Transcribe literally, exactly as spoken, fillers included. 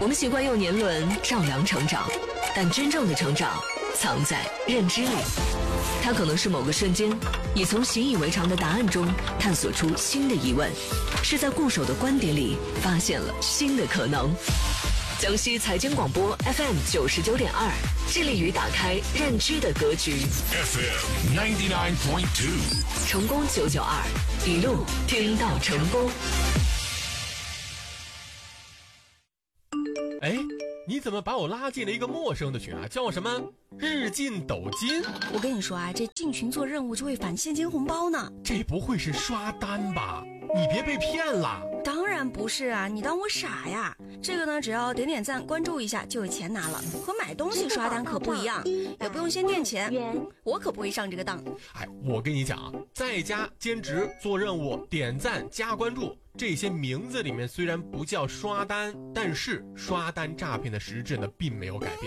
我们习惯用年轮丈量成长，但真正的成长藏在认知里。它可能是某个瞬间，你从习以为常的答案中探索出新的疑问，是在固守的观点里发现了新的可能。江西财经广播 F M 九十九点二，致力于打开认知的格局。 F M ninety nine point two， 成功九九二，一路听到成功。 哎，你怎么把我拉进了一个陌生的群啊？叫什么日进斗金？ 我跟你说啊，这进群做任务就会返现金红包呢。 这不会是刷单吧？你别被骗了。 当然不是啊，你当我傻呀？这个呢，只要点点赞关注一下就有钱拿了，和买东西刷单可不一样，也不用先垫钱，我可不会上这个当。 哎，我跟你讲啊，在家兼职做任务点赞加关注，这些名字里面虽然不叫刷单，但是刷单诈骗的实质呢并没有改变。